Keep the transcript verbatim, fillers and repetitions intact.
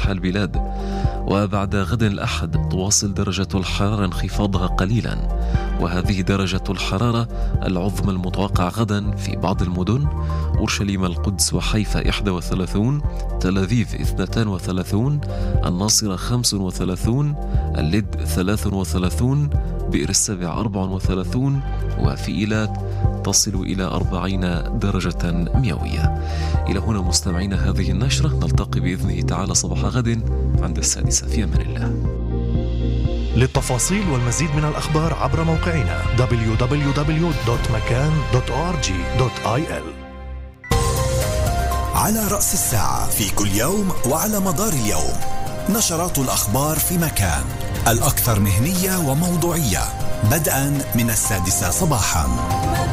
أنحاء البلاد. وبعد غد الأحد تواصل درجة الحرارة انخفاضها قليلا، وهذه درجة الحرارة العظمى المتوقع غدا في بعض المدن: أورشليم، القدس وحيفا إحدى وثلاثين، تل أبيب اثنتين وثلاثين، الناصرة خمس وثلاثين، اللد ثلاث وثلاثين، بئر السبع أربع وثلاثين، وفي إيلات تصل إلى أربعين درجة مئوية. إلى هنا مستمعينا هذه النشرة، نلتقي بإذنه تعالى صباح غد عند السادسة، في أمان الله. للتفاصيل والمزيد من الأخبار عبر موقعنا دبليو دبليو دبليو دوت مكان دوت أو آر جي دوت آي إل. على رأس الساعة في كل يوم وعلى مدار اليوم، نشرات الأخبار في مكان، الأكثر مهنية وموضوعية، بدءا من السادسة صباحا.